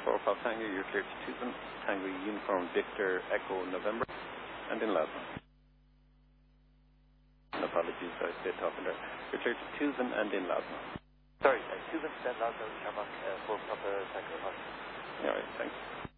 4 Pop Tango, you're clear to Tucson. Tango Uniform Victor Echo November. And in Lasma. Apologies, I stayed talking there. You're clear to Tucson and in Lasma. Sorry, Tucson, then Lasma, Shamrock, 4 Papa Tango. All right, thanks.